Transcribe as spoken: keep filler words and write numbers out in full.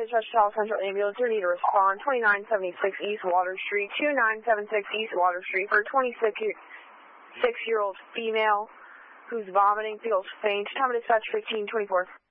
dispatch to South Central Ambulance. You need to respond. twenty-nine seventy-six East Water Street, two nine seven six East Water Street for a twenty-six-year-old female who's vomiting, feels faint. Time of dispatch fifteen twenty-four.